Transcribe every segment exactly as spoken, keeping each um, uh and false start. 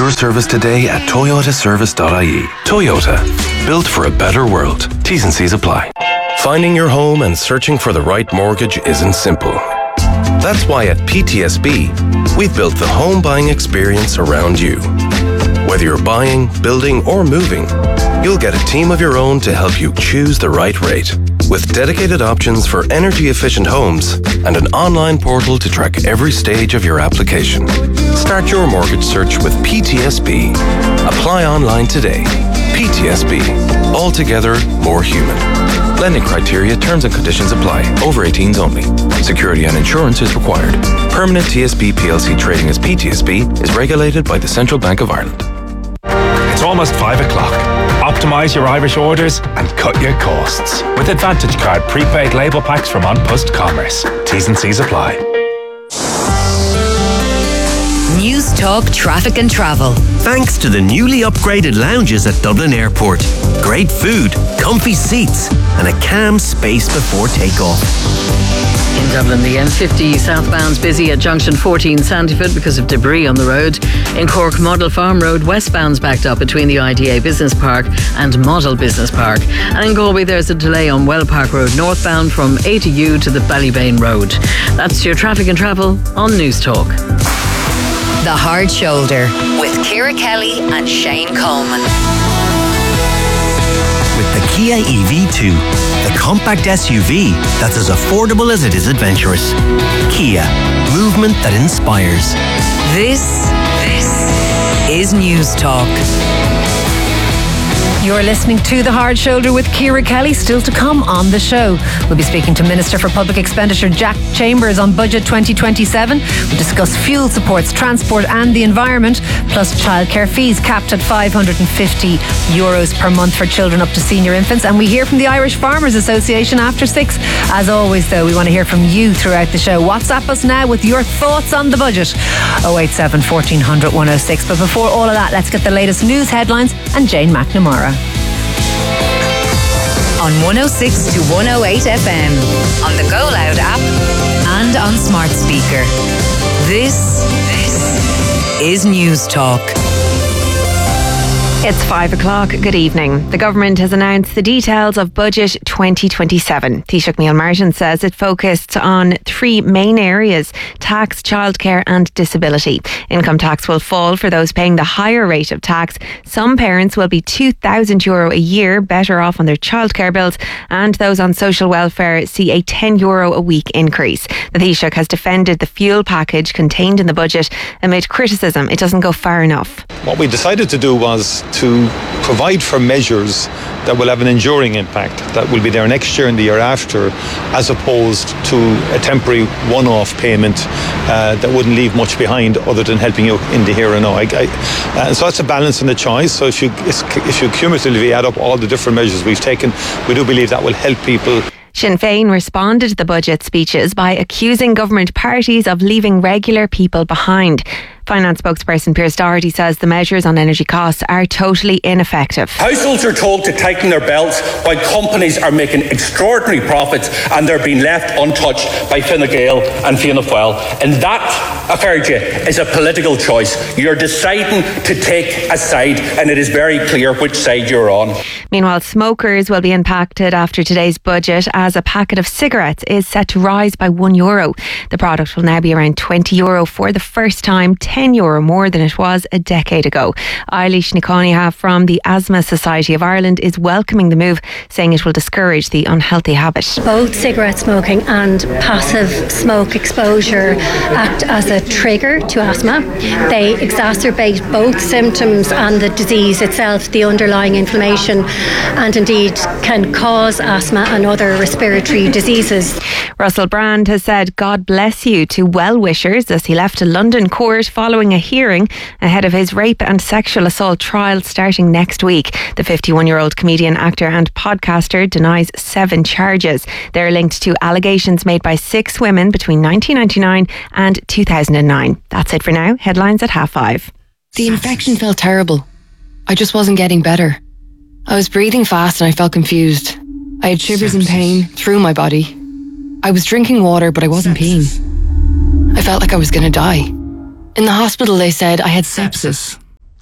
your service today at toyota service dot I E. Toyota, built for a better world. T's and C's apply. Finding your home and searching for the right mortgage isn't simple. That's why at P T S B, we've built the home buying experience around you. Whether you're buying, building, or moving, you'll get a team of your own to help you choose the right rate. With dedicated options for energy-efficient homes and an online portal to track every stage of your application. Start your mortgage search with P T S B. Apply online today. P T S B. Altogether more human. Lending criteria, terms and conditions apply. Over eighteens only. Security and insurance is required. Permanent T S B P L C trading as P T S B is regulated by the Central Bank of Ireland. It's almost five o'clock. Optimise your Irish orders and cut your costs with Advantage Card prepaid label packs from An Post Commerce. T's and C's apply. News Talk Traffic and Travel. Thanks to the newly upgraded lounges at Dublin Airport. Great food, comfy seats, and a calm space before takeoff. In Dublin, the M fifty southbound's busy at junction fourteen Sandyford because of debris on the road. In Cork, Model Farm Road westbound's backed up between the I D A Business Park and Model Business Park. And in Galway, there's a delay on Well Park Road northbound from A to U to the Ballybane Road. That's your traffic and travel on News Talk. The Hard Shoulder with Ciara Kelly and Shane Coleman. With the Kia E V two, the compact S U V that's as affordable as it is adventurous. Kia, movement that inspires. This, this is News Talk. You're listening to The Hard Shoulder with Ciara Kelly. Still to come on the show, we'll be speaking to Minister for Public Expenditure Jack Chambers on Budget twenty twenty-seven. We'll discuss fuel supports, transport and the environment, plus childcare fees capped at five hundred fifty euros per month for children up to senior infants. And we hear from the Irish Farmers Association after six. As always, though, we want to hear from you throughout the show. WhatsApp us now with your thoughts on the budget. oh eight seven, fourteen hundred, one oh six. But before all of that, let's get the latest news headlines and Jane McNamara. On one oh six to one oh eight F M, on the Go Loud app and on smart speaker. This, this is News Talk. It's five o'clock. Good evening. The government has announced the details of Budget twenty twenty-seven. Taoiseach Micheál Martin says it focused on three main areas: tax, childcare and disability. Income tax will fall for those paying the higher rate of tax. Some parents will be two thousand euro a year better off on their childcare bills, and those on social welfare see a ten euro a week increase. The Taoiseach has defended the fuel package contained in the budget amid criticism it doesn't go far enough. What we decided to do was to provide for measures that will have an enduring impact, that will be there next year and the year after, as opposed to a temporary one-off payment uh, that wouldn't leave much behind other than helping you in the here and now. I, I, uh, so that's a balance and a choice. So if you if you cumulatively add up all the different measures we've taken, we do believe that will help people. Sinn Féin responded to the budget speeches by accusing government parties of leaving regular people behind. Finance spokesperson Pearse Doherty says the measures on energy costs are totally ineffective. Households are told to tighten their belts while companies are making extraordinary profits and they're being left untouched by Fine Gael and Fianna Fáil. And that, Aferja, is a political choice. You're deciding to take a side, and it is very clear which side you're on. Meanwhile, smokers will be impacted after today's budget as a packet of cigarettes is set to rise by one euro. The product will now be around twenty euro for the first time, ten euro more than it was a decade ago. Eilish Niconiha from the Asthma Society of Ireland is welcoming the move, saying it will discourage the unhealthy habit. Both cigarette smoking and passive smoke exposure act as a trigger to asthma. They exacerbate both symptoms and the disease itself, the underlying inflammation, and indeed can cause asthma and other respiratory diseases. Russell Brand has said God bless you to well-wishers as he left a London court following a hearing ahead of his rape and sexual assault trial starting next week. The fifty-one-year-old comedian, actor and podcaster denies seven charges. They're linked to allegations made by six women between nineteen ninety-nine and two thousand nine. That's it for now. Headlines at half five. The infection felt terrible. I just wasn't getting better. I was breathing fast and I felt confused. I had shivers and pain through my body. I was drinking water, but I wasn't peeing. I felt like I was going to die. In the hospital, they said I had sepsis.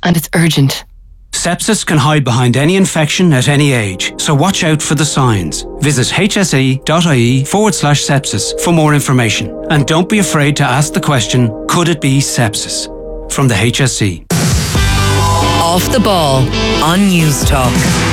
and it's urgent. Sepsis can hide behind any infection at any age, so watch out for the signs. Visit hse.ie forward slash sepsis for more information. And don't be afraid to ask the question, could it be sepsis? From the H S E. Off the Ball on News Talk.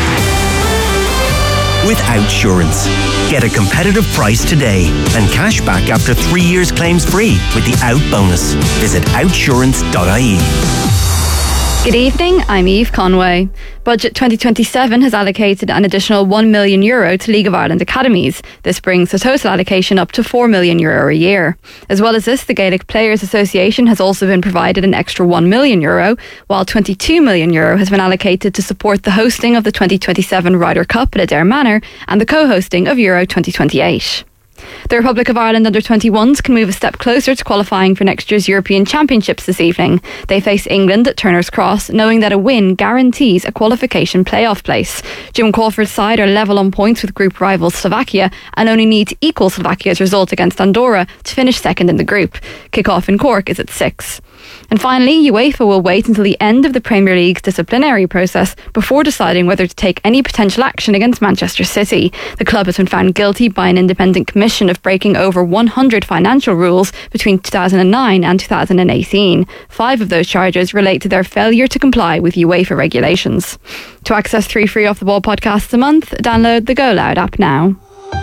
With Outsurance. Get a competitive price today and cash back after three years claims free with the Out bonus. Visit outsurance dot I E. Good evening, I'm Eve Conway. Budget twenty twenty-seven has allocated an additional one million euro to League of Ireland academies. This brings the total allocation up to four million euro a year. As well as this, the Gaelic Players Association has also been provided an extra one million euro, while twenty-two million euro has been allocated to support the hosting of the twenty twenty-seven Ryder Cup at Adare Manor and the co-hosting of Euro twenty twenty-eight. The Republic of Ireland under twenty-ones can move a step closer to qualifying for next year's European Championships this evening. They face England at Turner's Cross, knowing that a win guarantees a qualification playoff place. Jim Crawford's side are level on points with group rival Slovakia and only need to equal Slovakia's result against Andorra to finish second in the group. Kick-off in Cork is at six. And finally, UEFA will wait until the end of the Premier League's disciplinary process before deciding whether to take any potential action against Manchester City. The club has been found guilty by an independent commission of breaking over one hundred financial rules between two thousand nine and two thousand eighteen. Five of those charges relate to their failure to comply with UEFA regulations. To access three free Off the Ball podcasts a month, download the Go Loud app now.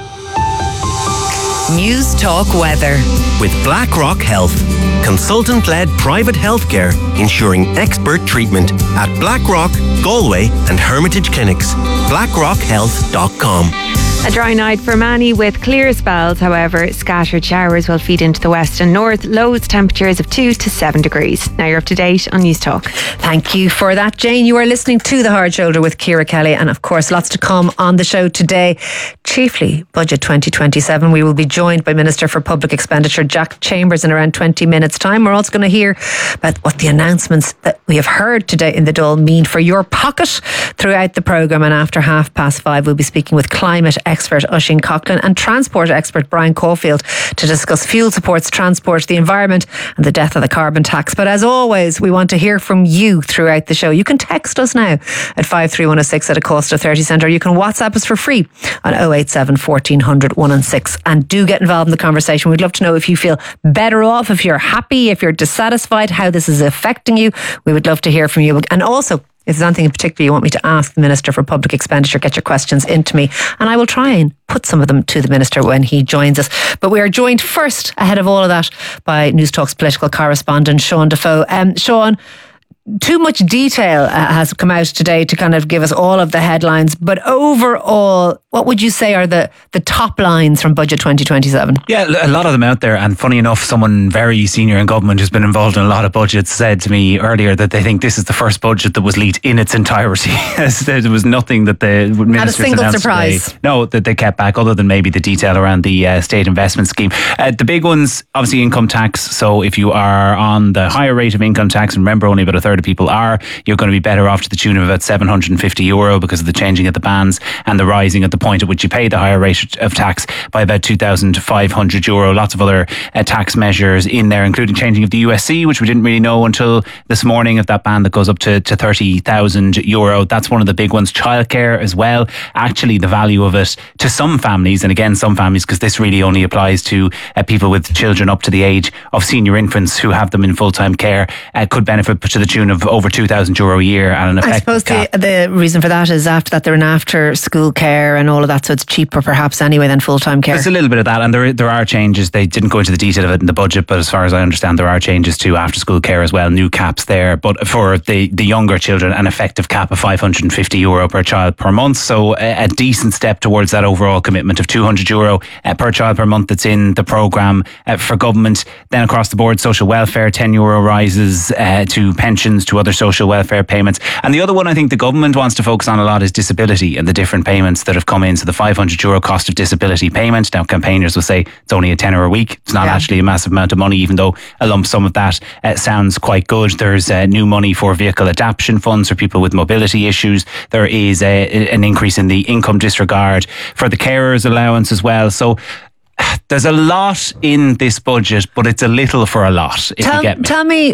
News Talk Weather. With BlackRock Health. Consultant-led private healthcare ensuring expert treatment at BlackRock, Galway and Hermitage Clinics. blackrock health dot com. A dry night for many with clear spells, however, scattered showers will feed into the west and north. Lows temperatures of two to seven degrees. Now you're up to date on News Talk. Thank you for that, Jane. You are listening to The Hard Shoulder with Ciara Kelly, and of course lots to come on the show today. Chiefly Budget twenty twenty-seven. We will be joined by Minister for Public Expenditure Jack Chambers in around twenty minutes time. We're also going to hear about what the announcements that we have heard today in the Dáil mean for your pocket throughout the programme. And after half past five we'll be speaking with climate expert Oisín Coughlin and transport expert Brian Caulfield to discuss fuel supports, transport, the environment and the death of the carbon tax. But as always, we want to hear from you throughout the show. You can text us now at five three one oh six at a cost of thirty cents, or you can WhatsApp us for free on oh eight seven, fourteen hundred, one oh six. And do get involved in the conversation. We'd love to know if you feel better off, if you're happy, if you're dissatisfied, how this is affecting you. We would love to hear from you. And also, if there's anything in particular you want me to ask the Minister for Public Expenditure, get your questions into me and I will try and put some of them to the Minister when he joins us. But we are joined first, ahead of all of that, by News Talk's political correspondent Sean Defoe. Um, Sean, too much detail uh, has come out today to kind of give us all of the headlines, but overall, what would you say are the, the top lines from Budget twenty twenty-seven? Yeah, a lot of them out there, and funny enough, someone very senior in government who's been involved in a lot of budgets said to me earlier that they think this is the first budget that was leaked in its entirety. There was nothing that the ministers Not a single announced surprise. Today, no, that they kept back, other than maybe the detail around the uh, state investment scheme. Uh, the big ones, obviously income tax. So if you are on the higher rate of income tax, and remember only about a third of people are, you're going to be better off to the tune of about seven hundred fifty euro because of the changing of the bands and the rising at the point at which you pay the higher rate of tax by about two thousand five hundred euro. Lots of other uh, tax measures in there, including changing of the U S C, which we didn't really know until this morning, of that band that goes up to, to thirty thousand euro. That's one of the big ones. Childcare as well. Actually, the value of it to some families, and again, some families, because this really only applies to uh, people with children up to the age of senior infants who have them in full-time care, uh, could benefit to the tune of over two thousand euro a year. And an effective I suppose cap. the, the reason for that is after that they're in after school care and all of that, so it's cheaper perhaps anyway than full-time care. There's a little bit of that, and there there are changes. They didn't go into the detail of it in the budget, but as far as I understand, there are changes to after school care as well, new caps there. But for the, the younger children, an effective cap of five hundred fifty euro per child per month, so a, a decent step towards that overall commitment of two hundred euro uh, per child per month that's in the programme uh, for government. Then across the board, social welfare, ten euro rises uh, to pensions, to other social welfare payments. And the other one I think the government wants to focus on a lot is disability and the different payments that have come in. So the five hundred euro cost of disability payment. Now campaigners will say it's only a tenner a week. It's not yeah. actually a massive amount of money, even though a lump sum of that uh, sounds quite good. There's uh, new money for vehicle adaptation funds for people with mobility issues. There is a, an increase in the income disregard for the carers allowance as well. So there's a lot in this budget, but it's a little for a lot, if tell, you get me. Tell me,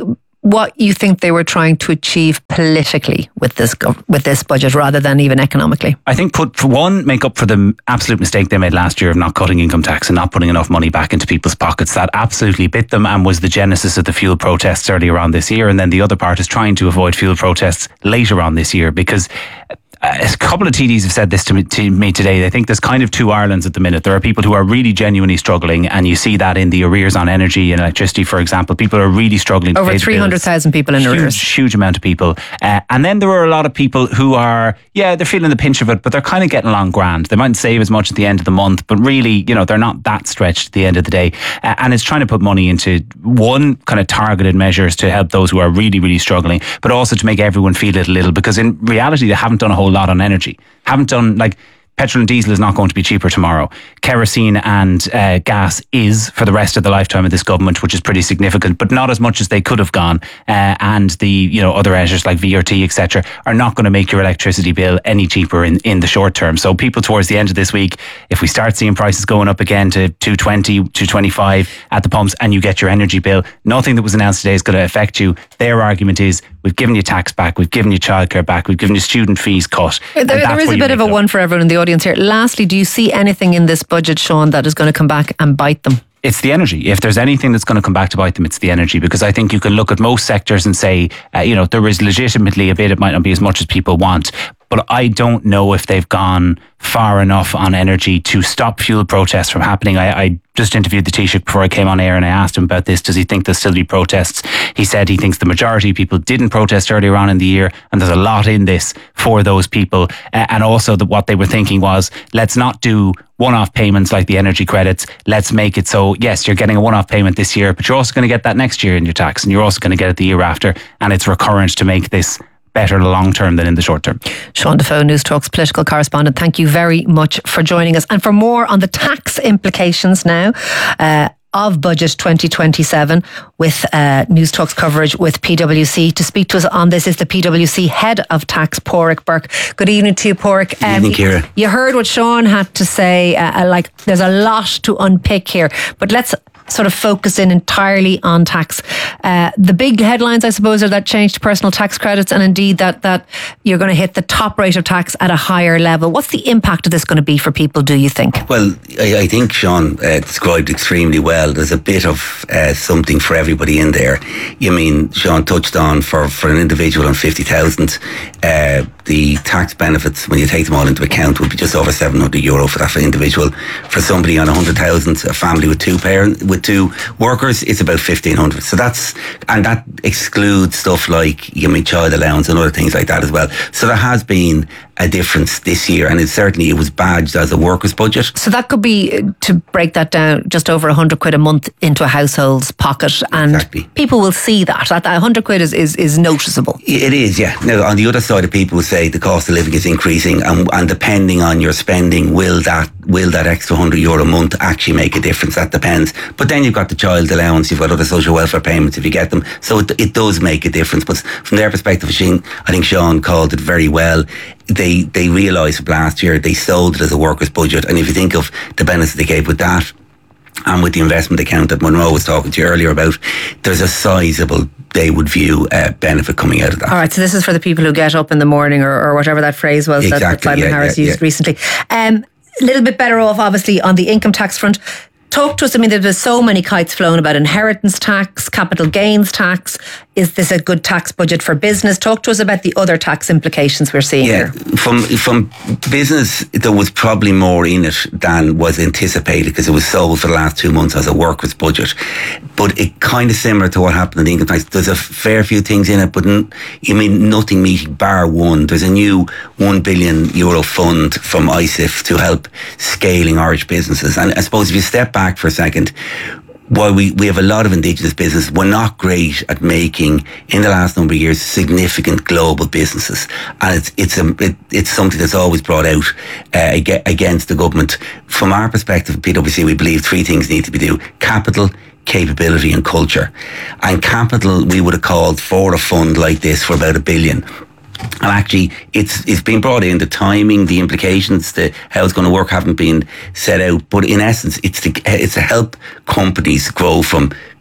what you think they were trying to achieve politically with this gov- with this budget rather than even economically? I think put for one, make up for the absolute mistake they made last year of not cutting income tax and not putting enough money back into people's pockets. That absolutely bit them and was the genesis of the fuel protests earlier on this year. And then the other part is trying to avoid fuel protests later on this year, because a couple of T Ds have said this to me, to me today. They think there's kind of two Irelands at the minute. There are people who are really genuinely struggling, and you see that in the arrears on energy and electricity, for example. People are really struggling to Over pay three hundred thousand people in huge, arrears. Huge amount of people. Uh, and then there are a lot of people who are, yeah, they're feeling the pinch of it, but they're kind of getting along grand. They mightn't save as much at the end of the month, but really, you know, they're not that stretched at the end of the day. Uh, and it's trying to put money into, one, kind of targeted measures to help those who are really, really struggling, but also to make everyone feel it a little, because in reality, they haven't done a whole lot on energy. Haven't done, like, petrol and diesel is not going to be cheaper tomorrow. Kerosene and uh, gas is for the rest of the lifetime of this government, which is pretty significant, but not as much as they could have gone. Uh, and the, you know, other measures like V R T, et cetera, are not going to make your electricity bill any cheaper in, in the short term. So people towards the end of this week, if we start seeing prices going up again to two twenty, two twenty-five at the pumps, and you get your energy bill, nothing that was announced today is going to affect you. Their argument is, we've given you tax back, we've given you childcare back, we've given you student fees cut. There, there is a bit of a one for everyone in the audience here. Lastly, do you see anything in this budget, Sean, that is going to come back and bite them? It's the energy. If there's anything that's going to come back to bite them, it's the energy, because I think you can look at most sectors and say, uh, you know, there is legitimately a bit, it might not be as much as people want, but I don't know if they've gone far enough on energy to stop fuel protests from happening. I, I just interviewed the Taoiseach before I came on air, and I asked him about this. Does he think there'll still be protests? He said he thinks the majority of people didn't protest earlier on in the year, and there's a lot in this for those people. Uh, and also that what they were thinking was, let's not do one-off payments like the energy credits. Let's make it so, yes, you're getting a one-off payment this year, but you're also going to get that next year in your tax, and you're also going to get it the year after, and it's recurrent to make this better long term than in the short term. Sean Defoe, News Talk's political correspondent, thank you very much for joining us. And for more on the tax implications now uh, of Budget twenty twenty-seven with uh, News Talk's coverage with P W C, to speak to us on this is the P W C Head of Tax, Pádraig Burke. Good evening to you, Pádraig. Um, Good evening, Ciara. You heard what Sean had to say. Uh, like, there's a lot to unpick here, but let's sort of focus in entirely on tax. Uh, the big headlines, I suppose, are that change to personal tax credits, and indeed that that you're going to hit the top rate of tax at a higher level. What's the impact of this going to be for people, do you think? Well, I, I think Sean uh, described extremely well. There's a bit of uh, something for everybody in there. You mean, Sean touched on for, for an individual on fifty thousand, uh, the tax benefits, when you take them all into account, would be just over seven hundred euro for that for individual. For somebody on one hundred thousand, a family with two parents, with two workers, it's about fifteen hundred. So that's, and that excludes stuff like, you mean, child allowance and other things like that as well. So there has been a difference this year, and it certainly, it was badged as a workers' budget. So that could be, to break that down, just over one hundred quid a month into a household's pocket, and exactly. People will see that. That one hundred quid is, is, is noticeable. It is, yeah. Now, on the other side of people will say the cost of living is increasing, and, and depending on your spending, will that will that extra one hundred euro a month actually make a difference? That depends. But then you've got the child allowance, you've got other social welfare payments if you get them. So it, it does make a difference. But from their perspective, I think Sean called it very well. They they realised from last year they sold it as a workers' budget, and if you think of the benefits they gave with that, and with the investment account that Monroe was talking to you earlier about, there's a sizable, they would view, uh, benefit coming out of that. All right, so this is for the people who get up in the morning, or, or whatever that phrase was exactly, that Clyde yeah, Harris yeah, used yeah. recently. Um, a little bit better off, obviously, on the income tax front. Talk to us. I mean, there's so many kites flown about inheritance tax, capital gains tax. Is this a good tax budget for business? Talk to us about the other tax implications we're seeing yeah, here. From from business, there was probably more in it than was anticipated, because it was sold for the last two months as a workers' budget. But it kind of similar to what happened in the income tax. There's a fair few things in it, but n- you mean nothing meeting bar one. There's a new one billion euro fund from I S I F to help scaling Irish businesses. And I suppose if you step back for a second, while we, we have a lot of indigenous business, we're not great at making, in the last number of years, significant global businesses. And it's it's a, it, it's something that's always brought out uh, against the government. From our perspective at P W C, we believe three things need to be done: capital, capability and culture. And capital, we would have called for a fund like this for about a billion. And actually, it's it's been brought in. The timing, the implications, the how it's going to work haven't been set out. But in essence, it's to it's to help companies grow from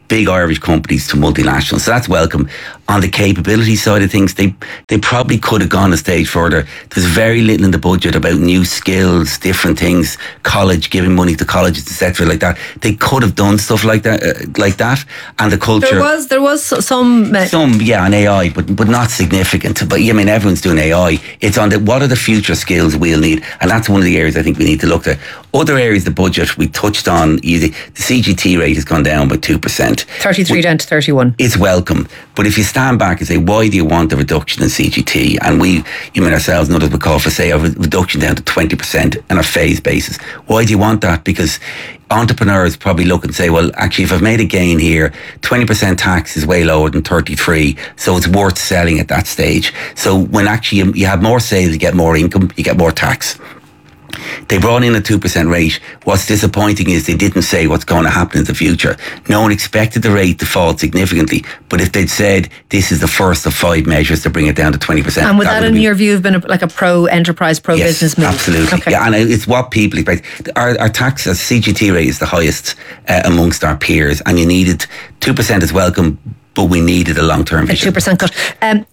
big Irish companies to multinationals. So that's welcome. On the capability side of things, they they probably could have gone a stage further. There's very little in the budget about new skills, different things, college, giving money to colleges, et cetera, like that. They could have done stuff like that, uh, like that. And the culture. There was there was some uh, some yeah on A I, but but not significant. But I mean, everyone's doing A I. It's on the what are the future skills we'll need, and that's one of the areas I think we need to look at. Other areas, the budget we touched on. Easy. The C G T rate has gone down by two percent. thirty-three down to thirty-one. It's welcome, but if you stand back and say, why do you want a reduction in C G T? And we, you mean ourselves and others would call for, say, a reduction down to twenty percent on a phase basis. Why do you want that? Because entrepreneurs probably look and say, well, actually, if I've made a gain here, twenty percent tax is way lower than thirty-three, so it's worth selling at that stage. So when actually you, you have more sales, you get more income, you get more tax. They brought in a two percent rate. What's disappointing is they didn't say what's going to happen in the future. No one expected the rate to fall significantly, but if they'd said this is the first of five measures to bring it down to twenty percent. And would that, that in been, your view, have been a, like a pro-enterprise, pro-business yes, move? Absolutely. Okay. Yeah, and it's what people expect. Our, our tax, our C G T rate is the highest uh, amongst our peers, and you needed two percent is welcome, but we needed a long-term vision. A two percent cut. Um,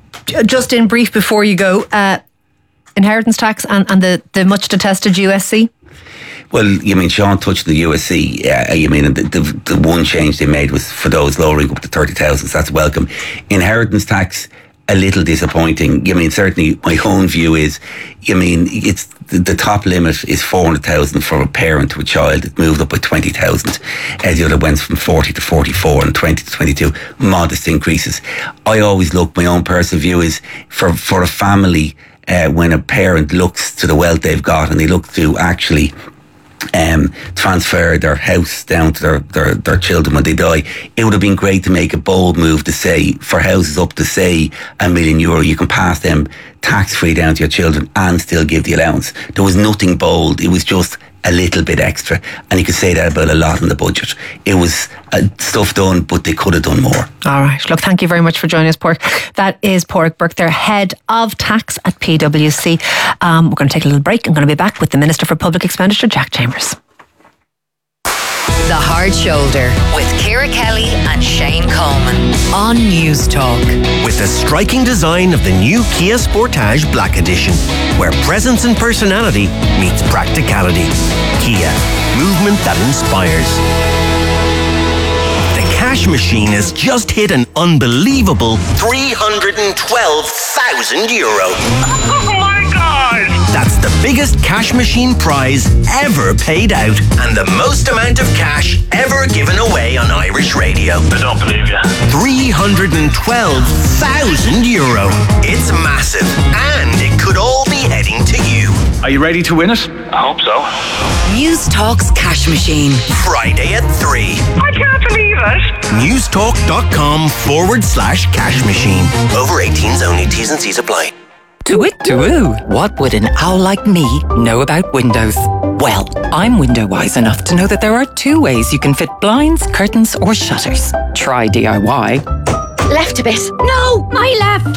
just in brief before you go, uh, inheritance tax and, and the, the much detested U S C? Well, you mean Sean touched the U S C. Uh, you mean the, the the one change they made was for those lowering up to thirty thousand. So that's welcome. Inheritance tax, a little disappointing. You mean certainly my own view is, you mean it's the, the top limit is four hundred thousand for a parent to a child. It moved up by twenty thousand. As the other went from forty to forty-four and twenty to twenty-two. Modest increases. I always look. My own personal view is for for a family. Uh, when a parent looks to the wealth they've got and they look to actually um, transfer their house down to their, their, their children when they die, it would have been great to make a bold move to say, for houses up to, say, a million euro, you can pass them tax-free down to your children and still give the allowance. There was nothing bold. It was just a little bit extra. And you could say that about a lot in the budget. It was uh, stuff done, but they could have done more. All right. Look, thank you very much for joining us, Pádraig. That is Pádraig Burke, their head of tax at P W C. Um, we're going to take a little break. I'm going to be back with the Minister for Public Expenditure, Jack Chambers. The Hard Shoulder with Ciara Kelly and Shane Coleman on News Talk. With the striking design of the new Kia Sportage Black Edition, where presence and personality meets practicality. Kia, movement that inspires. The cash machine has just hit an unbelievable three hundred twelve thousand euro. Oh my God! That's the biggest cash machine prize ever paid out and the most amount of cash ever given away on Irish radio. I don't believe you. three hundred twelve thousand euro. It's massive and it could all be heading to you. Are you ready to win it? I hope so. News Talk's cash machine. Friday at three. I can't believe it. Newstalk.com forward slash cash machine. Over eighteens only. T's and C's apply. To it, to woo. What would an owl like me know about windows? Well, I'm window wise enough to know that there are two ways you can fit blinds, curtains, or shutters. Try D I Y. Left a bit. No, I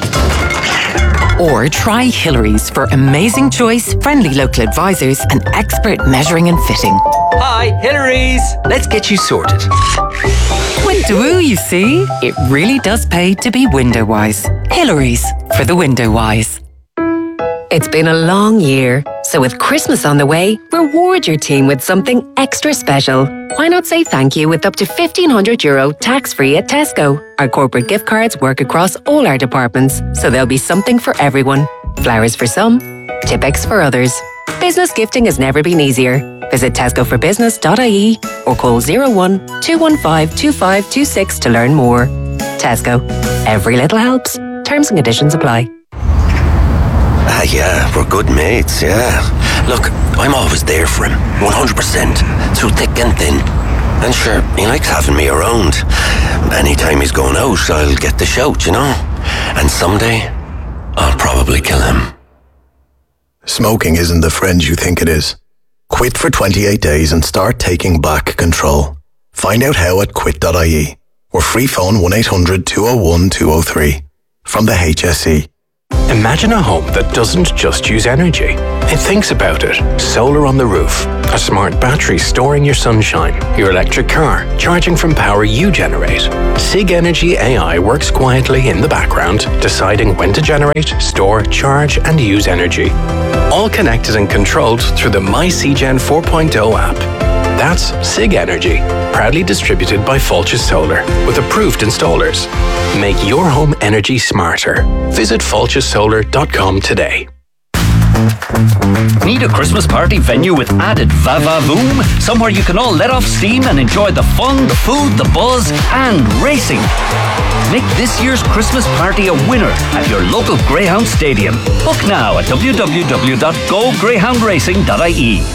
left. Or try Hillary's for amazing choice, friendly local advisors, and expert measuring and fitting. Hi, Hillary's. Let's get you sorted. Window woo, you see? It really does pay to be window wise. Hillary's for the window wise. It's been a long year, so with Christmas on the way, reward your team with something extra special. Why not say thank you with up to fifteen hundred euro tax-free at Tesco? Our corporate gift cards work across all our departments, so there'll be something for everyone. Flowers for some, Tipp-Ex for others. Business gifting has never been easier. Visit tesco for business dot I E or call zero one two one five two five two six to learn more. Tesco. Every little helps. Terms and conditions apply. Ah, yeah, we're good mates, yeah. Look, I'm always there for him, one hundred percent, through thick and thin. And sure, he likes having me around. Anytime he's going out, I'll get the shout, you know? And someday, I'll probably kill him. Smoking isn't the friend you think it is. Quit for twenty-eight days and start taking back control. Find out how at quit dot I E or free phone one eight hundred two oh one two oh three from the H S E. Imagine a home that doesn't just use energy. It thinks about it. Solar on the roof, a smart battery storing your sunshine, your electric car charging from power you generate. Sig Energy A I works quietly in the background, deciding when to generate, store, charge and use energy. All connected and controlled through the MyCgen four point oh app. That's Sig Energy, proudly distributed by Fulchus Solar, with approved installers. Make your home energy smarter. Visit fulchus solar dot com today. Need a Christmas party venue with added va-va-voom? Somewhere you can all let off steam and enjoy the fun, the food, the buzz, and racing. Make this year's Christmas party a winner at your local Greyhound Stadium. Book now at w w w dot go greyhound racing dot i e.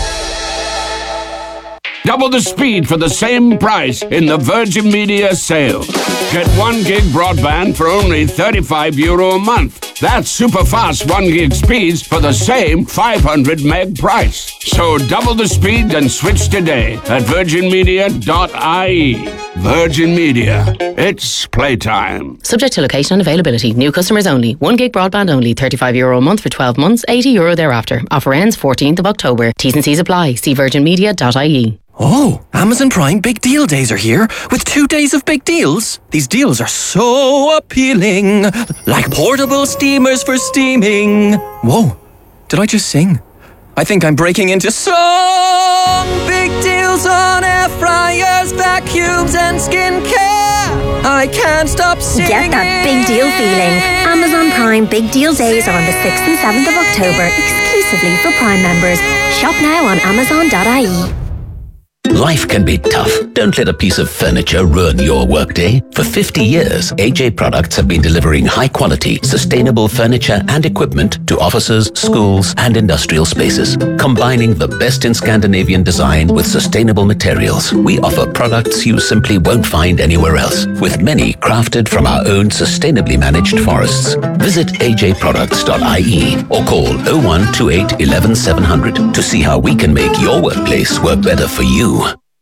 Double the speed for the same price in the Virgin Media sale. Get one gig broadband for only thirty-five euro a month. That's super fast one gig speeds for the same five hundred meg price. So double the speed and switch today at virgin media dot i e. Virgin Media. It's playtime. Subject to location and availability. New customers only. one gig broadband only. thirty-five euro a month for twelve months. eighty euro thereafter. Offer ends fourteenth of October. T's and C's apply. See virgin media dot i e. Oh, Amazon Prime Big Deal Days are here with two days of big deals. These deals are so appealing, like portable steamers for steaming. Whoa, did I just sing? I think I'm breaking into song. Big deals on air fryers, vacuums and skincare. I can't stop singing. Get that big deal feeling. Amazon Prime Big Deal Days are on the sixth and seventh of October, exclusively for Prime members. Shop now on amazon dot i e. Life can be tough. Don't let a piece of furniture ruin your workday. For fifty years, A J Products have been delivering high-quality, sustainable furniture and equipment to offices, schools, and industrial spaces. Combining the best in Scandinavian design with sustainable materials, we offer products you simply won't find anywhere else, with many crafted from our own sustainably managed forests. Visit a j products dot i e or call oh one two eight one one seven hundred to see how we can make your workplace work better for you.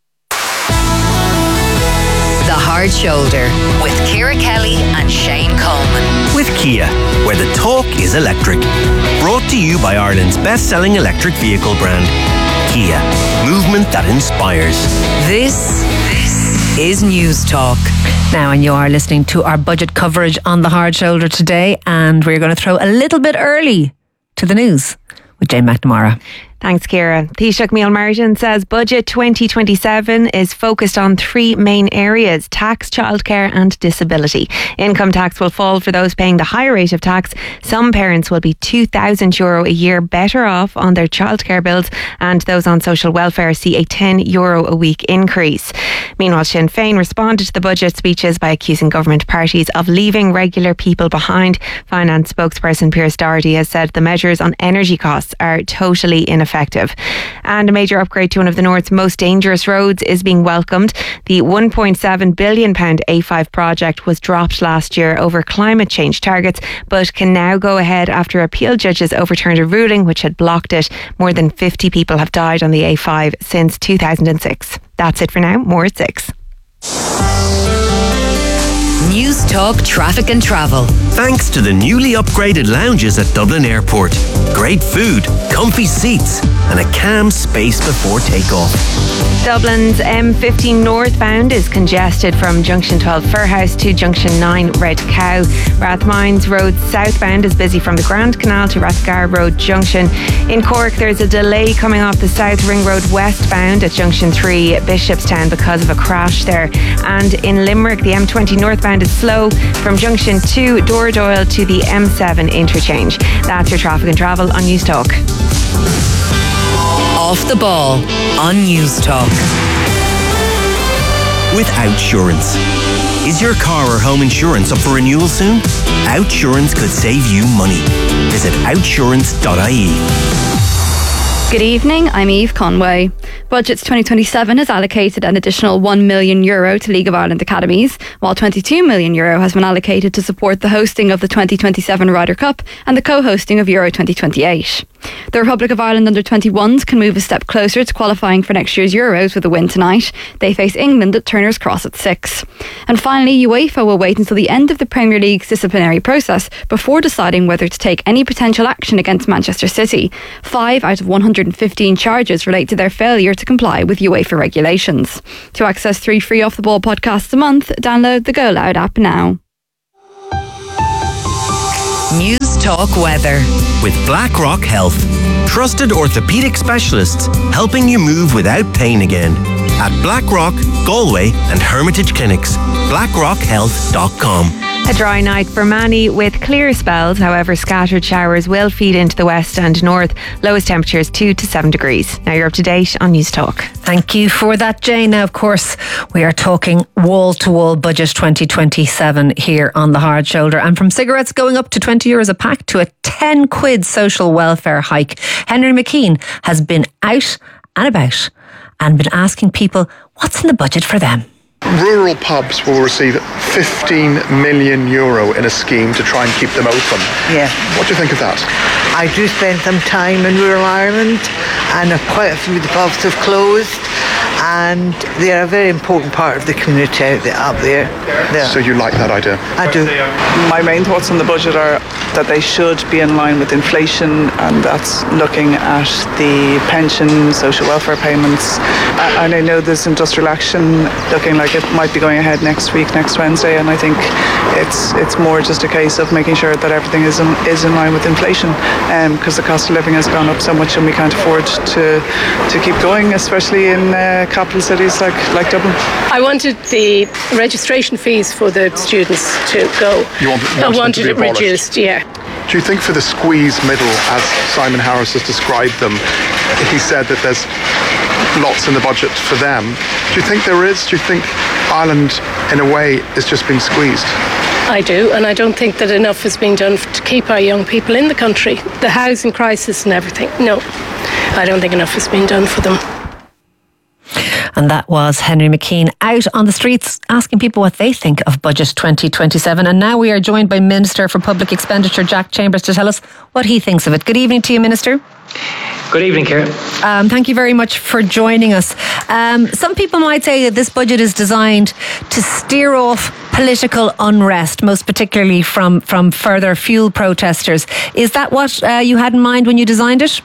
The Hard Shoulder with Ciara Kelly and Shane Coleman. With Kia, where the talk is electric. Brought to you by Ireland's best-selling electric vehicle brand, Kia. Movement that inspires. This, this is News Talk. Now, and you are listening to our budget coverage on The Hard Shoulder today, and we're going to throw a little bit early to the news with Jane McNamara. Thanks, Ciara. Taoiseach Micheál Martin says Budget twenty twenty-seven is focused on three main areas: tax, childcare and disability. Income tax will fall for those paying the higher rate of tax. Some parents will be two thousand euro a year better off on their childcare bills, and those on social welfare see a ten euro a week increase. Meanwhile, Sinn Féin responded to the budget speeches by accusing government parties of leaving regular people behind. Finance spokesperson Pierce Doherty has said the measures on energy costs are totally ineffective. Effective. And a major upgrade to one of the North's most dangerous roads is being welcomed. The one point seven billion pounds A five project was dropped last year over climate change targets, but can now go ahead after appeal judges overturned a ruling which had blocked it. More than fifty people have died on the A five since two thousand six. That's it for now. More at six. News Talk Traffic and Travel. Thanks to the newly upgraded lounges at Dublin Airport. Great food, comfy seats, and a calm space before takeoff. Dublin's M fifteen northbound is congested from Junction twelve Firhouse to Junction nine Red Cow. Rathmines Road southbound is busy from the Grand Canal to Rathgar Road Junction. In Cork, there's a delay coming off the South Ring Road westbound at Junction three Bishopstown because of a crash there. And in Limerick, the M twenty northbound is slow from Junction two Doradoyle to the M seven interchange. That's your traffic and travel on News Talk. Off the ball on News Talk. With Outsurance. Is your car or home insurance up for renewal soon? Outsurance could save you money. Visit outsurance dot i e. Good evening, I'm Eve Conway. Budgets twenty twenty-seven has allocated an additional one million euro to League of Ireland academies, while twenty-two million euro has been allocated to support the hosting of the twenty twenty-seven Ryder Cup and the co-hosting of Euro twenty twenty-eight. The Republic of Ireland under twenty-ones can move a step closer to qualifying for next year's Euros with a win tonight. They face England at Turner's Cross at six. And finally, UEFA will wait until the end of the Premier League's disciplinary process before deciding whether to take any potential action against Manchester City. Five out of one hundred fifteen charges relate to their failure to comply with UEFA regulations. To access three free Off the Ball podcasts a month, download the Go Loud app now. News Talk Weather. With BlackRock Health. Trusted orthopaedic specialists helping you move without pain again. At BlackRock, Galway and Hermitage Clinics. blackrock health dot com. A dry night for many with clear spells. However, scattered showers will feed into the west and north. Lowest temperatures two to seven degrees. Now you're up to date on News Talk. Thank you for that, Jane. Now, of course, we are talking wall-to-wall budget twenty twenty-seven here on The Hard Shoulder. And from cigarettes going up to twenty euros a pack to a ten quid social welfare hike, Henry McKean has been out and about and been asking people what's in the budget for them. Rural pubs will receive fifteen million euro in a scheme to try and keep them open. Yeah. What do you think of that? I do spend some time in rural Ireland, and quite a few of the pubs have closed, and they're a very important part of the community out there, up there. there. So you like that idea? I do. My main thoughts on the budget are that they should be in line with inflation, and that's looking at the pension, social welfare payments. And I know there's industrial action looking like it might be going ahead next week, next Wednesday, and I think it's it's more just a case of making sure that everything is in, is in line with inflation, because um, the cost of living has gone up so much and we can't afford to to keep going, especially in uh, capital cities like, like Dublin. I wanted the registration fees for the students to go. You want, I wanted it reduced, yeah. Do you think for the squeeze middle, as Simon Harris has described them, he said that there's lots in the budget for them. Do you think there is? Do you think Ireland, in a way, is just being squeezed? I do, and I don't think that enough is being done to keep our young people in the country. The housing crisis and everything. No, I don't think enough is being done for them. And that was Henry McKean out on the streets asking people what they think of Budget twenty twenty-seven. And now we are joined by Minister for Public Expenditure, Jack Chambers, to tell us what he thinks of it. Good evening to you, Minister. Good evening, Karen. Um, thank you very much for joining us. Um, some people might say that this budget is designed to steer off political unrest, most particularly from, from further fuel protesters. Is that what uh, you had in mind when you designed it?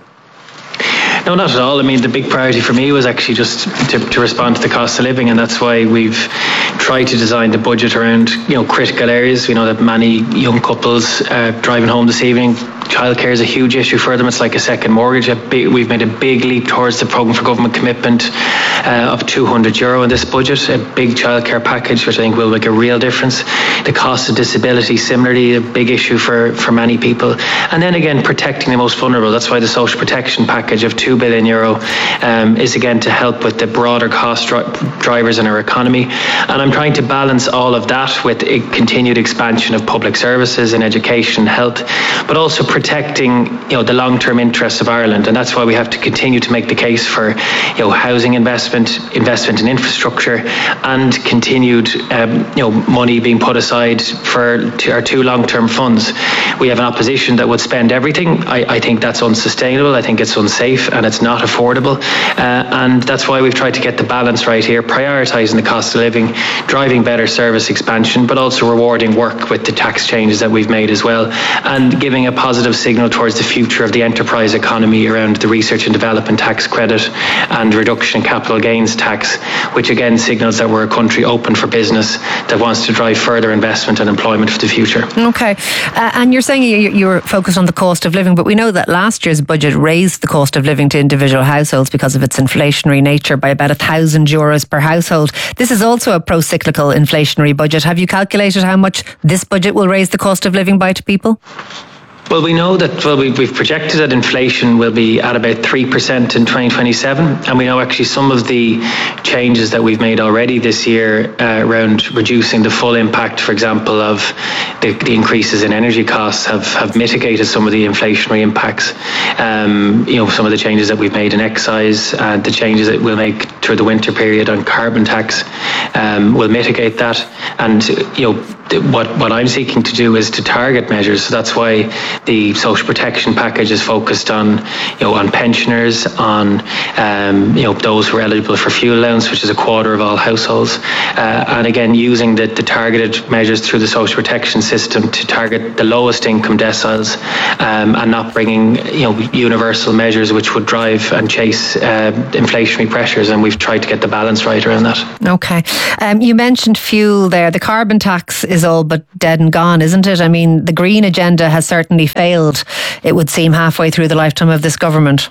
No, not at all. I mean, the big priority for me was actually just to, to respond to the cost of living, and that's why we've tried to design the budget around, you know, critical areas. We know that many young couples uh, driving home this evening, childcare is a huge issue for them. It's like a second mortgage. A big, we've made a big leap towards the programme for government commitment uh, of two hundred euro in this budget, a big childcare package, which I think will make a real difference. The cost of disability, similarly, a big issue for, for many people. And then again, protecting the most vulnerable. That's why the social protection package of two billion euro um, is again to help with the broader cost dri- drivers in our economy. And I'm trying to balance all of that with a continued expansion of public services in education, health, but also protecting, you know, the long-term interests of Ireland. And that's why we have to continue to make the case for, you know, housing investment, investment in infrastructure, and continued, um, you know, money being put aside for our two long-term funds. We have an opposition that would spend everything. I, I think that's unsustainable. I think it's unsafe and it's not affordable. Uh, and that's why we've tried to get the balance right here, prioritising the cost of living, driving better service expansion, but also rewarding work with the tax changes that we've made as well, and giving a positive signal towards the future of the enterprise economy around the research and development tax credit and reduction in capital gains tax, which again signals that we're a country open for business that wants to drive further investment and employment for the future. Okay. Uh, and you're saying you, you're focused on the cost of living, but we know that last year's budget raised the cost of living to individual households because of its inflationary nature by about a thousand euros per household. This is also a pro-cyclical inflationary budget. Have you calculated how much this budget will raise the cost of living by to people? Well, we know that, well, we've, we've projected that inflation will be at about three percent in twenty twenty-seven. And we know actually some of the changes that we've made already this year uh, around reducing the full impact, for example, of the, the increases in energy costs have, have mitigated some of the inflationary impacts. Um, you know, some of the changes that we've made in excise and the changes that we'll make through the winter period on carbon tax um, will mitigate that. And, you know, what, what I'm seeking to do is to target measures. So that's why the social protection package is focused on, you know, on pensioners, on um, you know those who are eligible for fuel allowance, which is a quarter of all households, uh, and again using the, the targeted measures through the social protection system to target the lowest income deciles, um, and not bringing, you know, universal measures which would drive and chase uh, inflationary pressures. And we've tried to get the balance right around that. Okay. Um, you mentioned fuel there. The carbon tax is all but dead and gone, isn't it? I mean, the green agenda has certainly failed, it would seem, halfway through the lifetime of this government.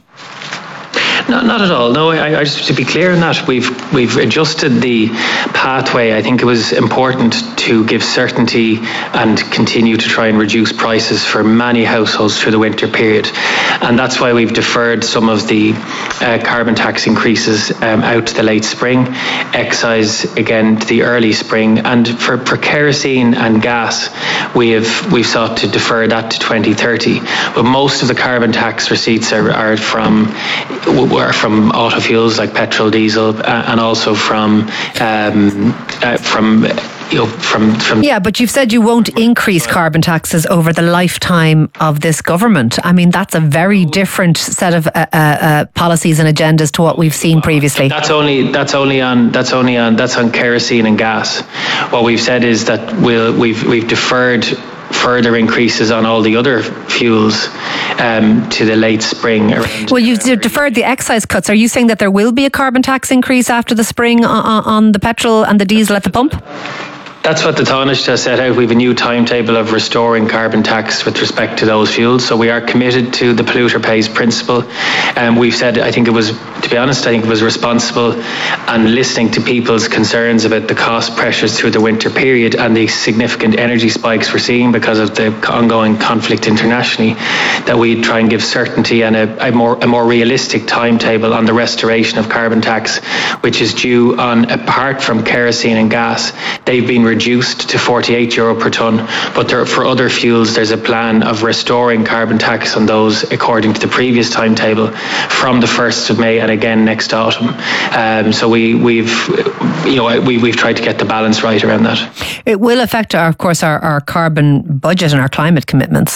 No, not at all. No, I, I just to be clear on that, we've we've adjusted the pathway. I think it was important to give certainty and continue to try and reduce prices for many households through the winter period, and that's why we've deferred some of the uh, carbon tax increases um, out to the late spring, excise again to the early spring, and for, for kerosene and gas, we have we've sought to defer that to twenty thirty. But most of the carbon tax receipts are, are from. Are from auto fuels like petrol, diesel, uh, and also from um, uh, from you know from from. Yeah, but you've said you won't increase carbon taxes over the lifetime of this government. I mean, that's a very different set of uh, uh, policies and agendas to what we've seen previously. That's only that's only on that's only on that's on kerosene and gas. What we've said is that we'll we've we've deferred further increases on all the other fuels um, to the late spring. Well, you've deferred the excise cuts. Are you saying that there will be a carbon tax increase after the spring on, on the petrol and the diesel at the pump? That's what the Taoiseach has set out. We have a new timetable of restoring carbon tax with respect to those fuels. So we are committed to the polluter pays principle. And um, we've said, I think it was, to be honest, I think it was responsible, and listening to people's concerns about the cost pressures through the winter period and the significant energy spikes we're seeing because of the ongoing conflict internationally, that we try and give certainty and a, a more a more realistic timetable on the restoration of carbon tax, which is due on, apart from kerosene and gas, they've been reduced to forty-eight euro per tonne, but there, for other fuels there's a plan of restoring carbon tax on those according to the previous timetable from the first of May and again next autumn. Um, so we, we've you know we, we've tried to get the balance right around that. It will affect, our, of course, our, our carbon budget and our climate commitments.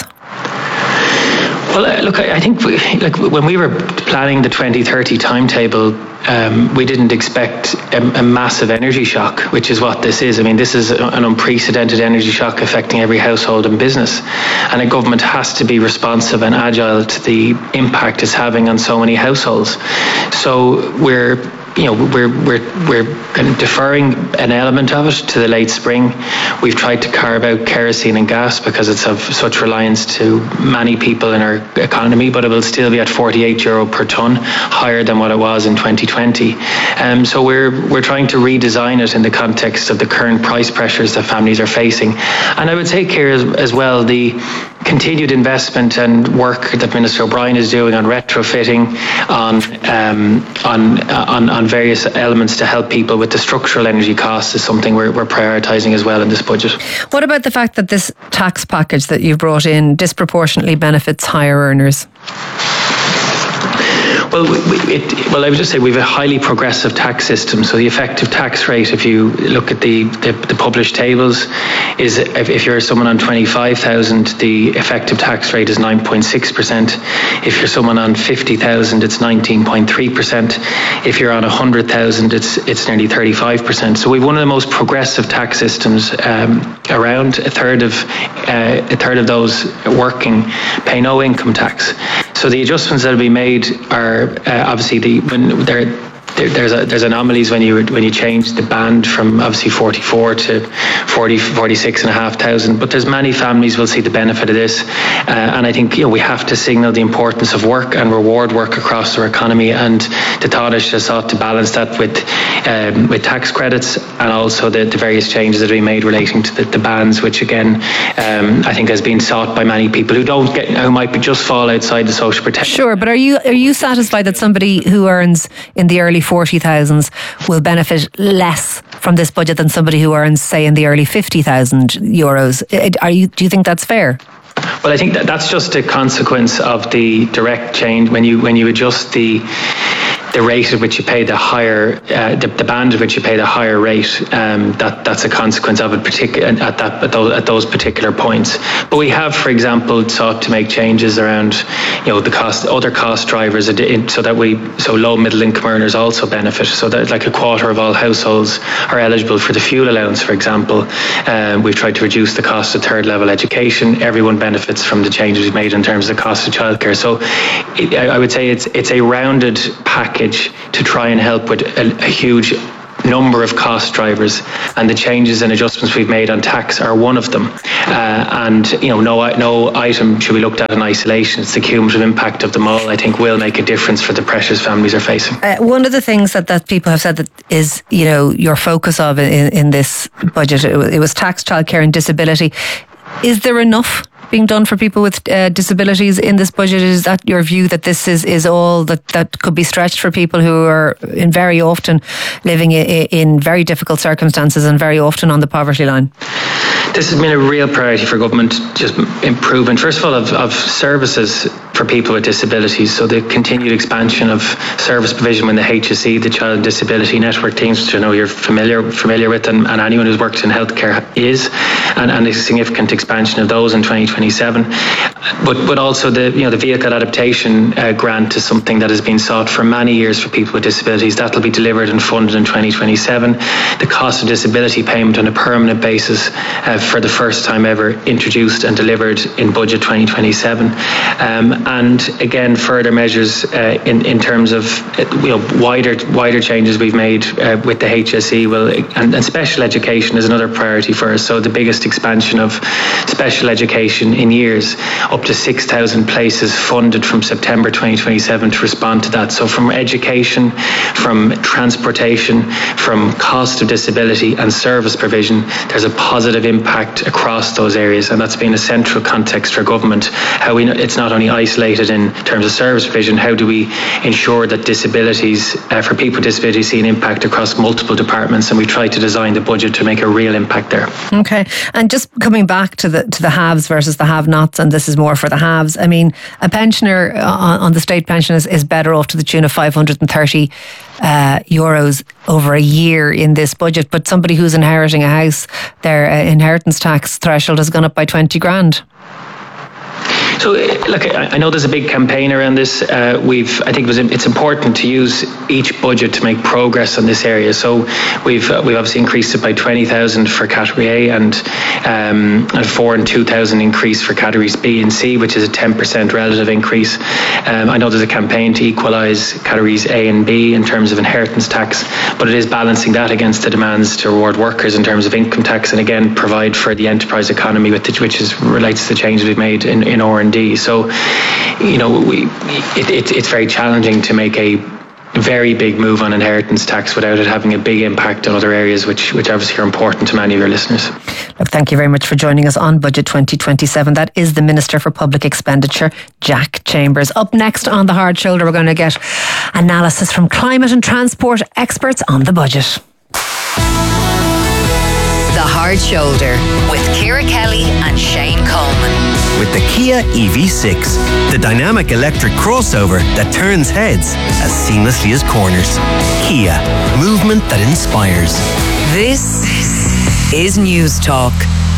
Well, look, I think we, like when we were planning the twenty thirty timetable, um, we didn't expect a, a massive energy shock, which is what this is. I mean, this is an unprecedented energy shock affecting every household and business, and a government has to be responsive and agile to the impact it's having on so many households. So we're You know, we're we're we're deferring an element of it to the late spring. We've tried to carve out kerosene and gas because it's of such reliance to many people in our economy, but it will still be at forty-eight euro per tonne, higher than what it was in twenty twenty. Um, so we're we're trying to redesign it in the context of the current price pressures that families are facing. And I would say, Ciara, as, as well, the continued investment and work that Minister O'Brien is doing on retrofitting, on um, on on on various elements to help people with the structural energy costs is something we're, we're prioritising as well in this budget. What about the fact that this tax package that you've brought in disproportionately benefits higher earners? Well, we, it, well, I would just say we have a highly progressive tax system. So the effective tax rate, if you look at the, the, the published tables, is if, if you're someone on twenty-five thousand, the effective tax rate is nine point six percent. If you're someone on fifty thousand, it's nineteen point three percent. If you're on one hundred thousand, it's it's nearly thirty-five percent. So we've one of the most progressive tax systems um, around. A third of uh, a third of those working pay no income tax. So the adjustments that will be made are uh, obviously the when they're There, there's a, there's anomalies when you when you change the band from obviously forty-four to forty, forty-six and a half thousand. But there's many families will see the benefit of this, uh, and I think you know we have to signal the importance of work and reward work across our economy. And the Taoiseach has sought to balance that with um, with tax credits and also the, the various changes that we made relating to the, the bands, which again um, I think has been sought by many people who don't get who might be just fall outside the social protection. Sure, but are you are you satisfied that somebody who earns in the early forty thousands will benefit less from this budget than somebody who earns, say, in the early fifty thousand euros? Are you? Do you think that's fair? Well, I think that that's just a consequence of the direct change when you when you adjust the the rate at which you pay, the higher, uh, the, the band at which you pay the higher rate, um, that that's a consequence of it, particular at that at those, at those particular points. But we have, for example, sought to make changes around, you know, the cost, other cost drivers, so that we, so low middle income earners also benefit. So that like a quarter of all households are eligible for the fuel allowance, for example. Um, we've tried to reduce the cost of third level education. Everyone benefits from the changes we've made in terms of the cost of childcare. So it, I would say it's it's a rounded package to try and help with a, a huge number of cost drivers, and the changes and adjustments we've made on tax are one of them. Uh, and you know, no no item should be looked at in isolation. It's the cumulative impact of them all, I think, will make a difference for the pressures families are facing. Uh, one of the things that, that people have said that is, you know, your focus of in, in this budget, it was, it was tax, childcare and disability. Is there enough being done for people with uh, disabilities in this budget? Is that your view, that this is, is all that, that could be stretched for people who are in very often living in, in very difficult circumstances and very often on the poverty line? This has been a real priority for government, just improvement, first of all, of, of services for people with disabilities. So the continued expansion of service provision when the H S E, the Child Disability Network teams, which I know you're familiar familiar with, and, and anyone who's worked in healthcare is, and, and a significant expansion of those in twenty twenty-seven. But but also the you know the vehicle adaptation uh, grant is something that has been sought for many years for people with disabilities. That will be delivered and funded in twenty twenty-seven. The cost of disability payment on a permanent basis, uh, for the first time ever, introduced and delivered in budget twenty twenty-seven. Um, and again, further measures uh, in in terms of you know wider wider changes we've made uh, with the H S E. Will and, and special education is another priority for us. So the biggest expansion of special education in years, up to six thousand places funded from September twenty twenty-seven to respond to that. So from education, from transportation, from cost of disability and service provision, there's a positive impact across those areas, and that's been a central context for government. How we it's not only isolated in terms of service provision, how do we ensure that disabilities, uh, for people with disabilities, see an impact across multiple departments, and we try to design the budget to make a real impact there. Okay, and just coming back to the to the haves versus the have-nots, and this is more for the haves. I mean, a pensioner on, on the state pension is, is better off to the tune of five hundred thirty uh, euros over a year in this budget, but somebody who's inheriting a house, their uh, inheritance tax threshold has gone up by twenty grand. So, look, I know there's a big campaign around this. Uh, we've, I think it was, it's important to use each budget to make progress on this area. So, we've uh, we've obviously increased it by twenty thousand for Category A and um, a four and two thousand increase for Categories B and C, which is a ten percent relative increase. Um, I know there's a campaign to equalise Categories A and B in terms of inheritance tax, but it is balancing that against the demands to reward workers in terms of income tax, and again provide for the enterprise economy, with the, which is relates to the changes we've made in, in R and D. So, you know, we, it, it, it's very challenging to make a very big move on inheritance tax without it having a big impact on other areas, which which obviously are important to many of your listeners. Look, thank you very much for joining us on Budget twenty twenty-seven. That is the Minister for Public Expenditure, Jack Chambers. Up next on The Hard Shoulder, we're going to get analysis from climate and transport experts on the budget. The Hard Shoulder with Ciara Kelly and Shane Coleman. With the Kia E V six, the dynamic electric crossover that turns heads as seamlessly as corners. Kia, movement that inspires. This is News Talk.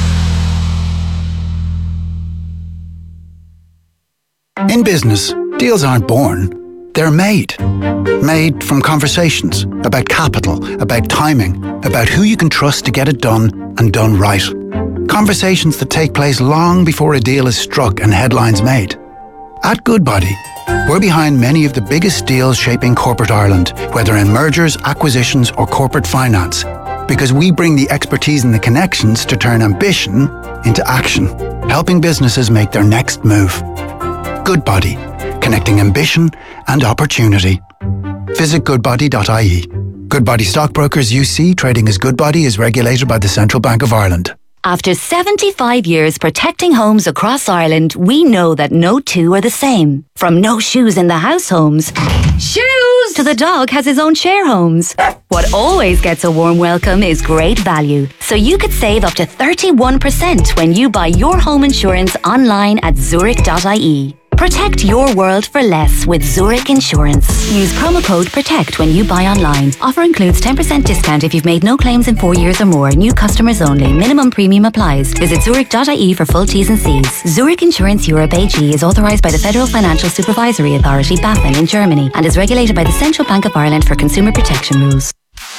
In business, deals aren't born, they're made. Made from conversations about capital, about timing, about who you can trust to get it done and done right. Conversations that take place long before a deal is struck and headlines made. At Goodbody, we're behind many of the biggest deals shaping corporate Ireland, whether in mergers, acquisitions or corporate finance, because we bring the expertise and the connections to turn ambition into action, helping businesses make their next move. Goodbody, connecting ambition and opportunity. Visit goodbody dot I E. Goodbody Stockbrokers U C, trading as Goodbody, is regulated by the Central Bank of Ireland. After seventy-five years protecting homes across Ireland, we know that no two are the same. From no shoes in the house homes, shoes, to the dog has his own share homes. What always gets a warm welcome is great value. So you could save up to thirty-one percent when you buy your home insurance online at zurich dot I E. Protect your world for less with Zurich Insurance. Use promo code PROTECT when you buy online. Offer includes ten percent discount if you've made no claims in four years or more. New customers only. Minimum premium applies. Visit zurich dot I E for full T's and C's. Zurich Insurance Europe A G is authorised by the Federal Financial Supervisory Authority, BaFin, in Germany and is regulated by the Central Bank of Ireland for consumer protection rules.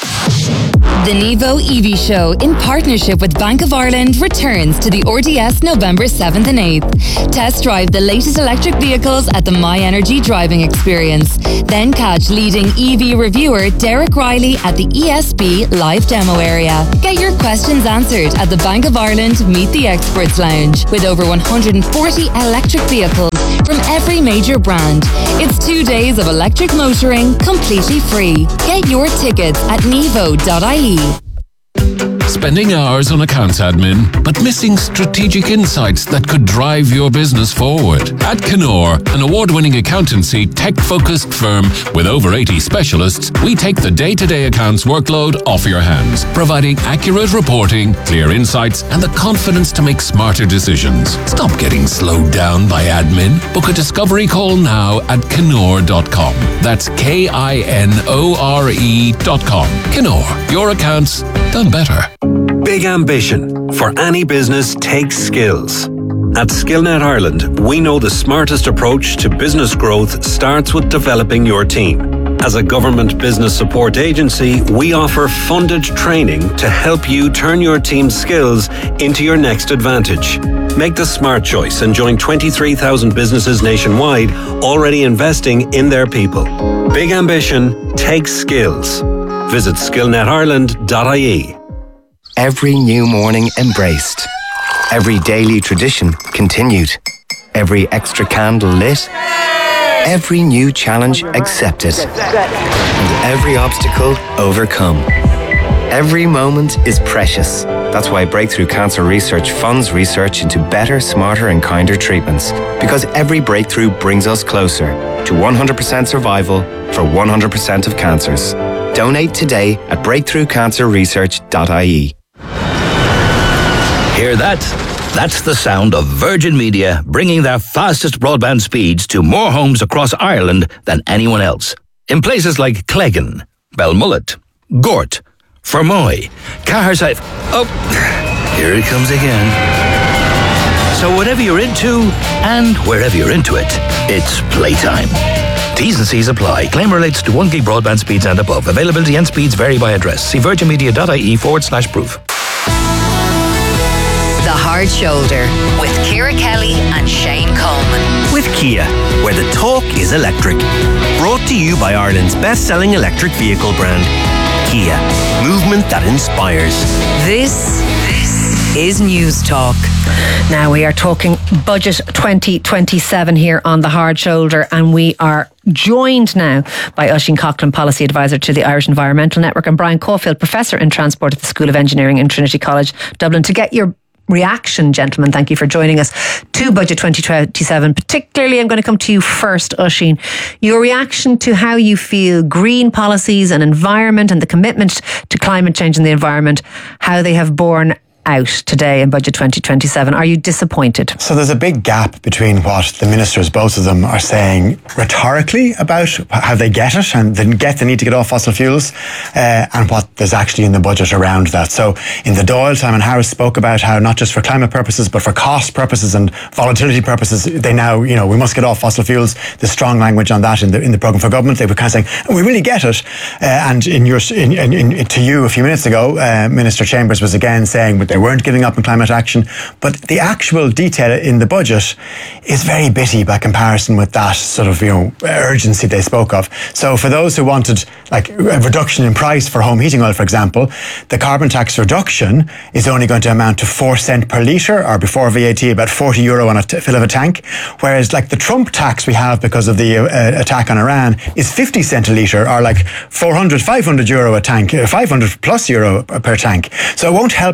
The Nevo E V Show, in partnership with Bank of Ireland, returns to the R D S November seventh and eighth. Test drive the latest electric vehicles at the My Energy driving experience. Then catch leading E V reviewer Derek Riley at the E S B live demo area. Get your questions answered at the Bank of Ireland Meet the Experts Lounge with over one hundred forty electric vehicles from every major brand. It's two days of electric motoring completely free. Get your tickets at nevo dot I E. Spending hours on accounts admin, but missing strategic insights that could drive your business forward. At Kenor, an award-winning accountancy, tech-focused firm with over eighty specialists, we take the day-to-day accounts workload off your hands, providing accurate reporting, clear insights, and the confidence to make smarter decisions. Stop getting slowed down by admin. Book a discovery call now at kenor dot com. That's K I N O R E dot com. Kenor, your accounts done better. Big ambition for any business takes skills. At Skillnet Ireland, we know the smartest approach to business growth starts with developing your team. As a government business support agency, we offer funded training to help you turn your team's skills into your next advantage. Make the smart choice and join twenty-three thousand businesses nationwide already investing in their people. Big ambition takes skills. Visit skillnet ireland dot I E. Every new morning embraced. Every daily tradition continued. Every extra candle lit. Every new challenge accepted. And every obstacle overcome. Every moment is precious. That's why Breakthrough Cancer Research funds research into better, smarter and kinder treatments. Because every breakthrough brings us closer to one hundred percent survival for one hundred percent of cancers. Donate today at breakthrough cancer research dot I E. Hear that? That's the sound of Virgin Media bringing their fastest broadband speeds to more homes across Ireland than anyone else. In places like Cleggan, Belmullet, Gort, Fermoy, Caherside... Oh, here it comes again. So whatever you're into, and wherever you're into it, it's playtime. T's and C's apply. Claim relates to one gig broadband speeds and above. Availability and speeds vary by address. See virgin media dot I E forward slash proof. The Hard Shoulder with Ciara Kelly and Shane Coleman. With Kia, where the talk is electric. Brought to you by Ireland's best-selling electric vehicle brand, Kia. Movement that inspires. This, this is News Talk. Now we are talking budget twenty twenty-seven here on The Hard Shoulder, and we are joined now by Oisín Coughlan, Policy Advisor to the Irish Environmental Network, and Brian Caulfield, Professor in Transport at the School of Engineering in Trinity College, Dublin, to get your reaction, gentlemen. Thank you for joining us to Budget twenty twenty-seven. Particularly, I'm going to come to you first, Oisín. Your reaction to how you feel green policies and environment and the commitment to climate change and the environment, how they have borne out today in Budget twenty twenty-seven. Are you disappointed? So there's a big gap between what the ministers, both of them, are saying rhetorically about how they get it and they get the need to get off fossil fuels uh, and what there's actually in the budget around that. So in the Dáil, Simon Harris spoke about how not just for climate purposes but for cost purposes and volatility purposes, they now, you know, we must get off fossil fuels. There's strong language on that in the in the programme for government. They were kind of saying, we really get it. Uh, and in your in, in, in, to you a few minutes ago, uh, Minister Chambers was again saying that they weren't giving up on climate action, but the actual detail in the budget is very bitty by comparison with that sort of, you know, urgency they spoke of. So for those who wanted like a reduction in price for home heating oil, for example, the carbon tax reduction is only going to amount to four cent per litre, or before V A T about forty euro on a t- fill of a tank, whereas like the Trump tax we have because of the uh, attack on Iran is fifty cent a litre, or like four hundred, five hundred euro a tank, uh, five hundred plus euro per tank. So it won't help very much on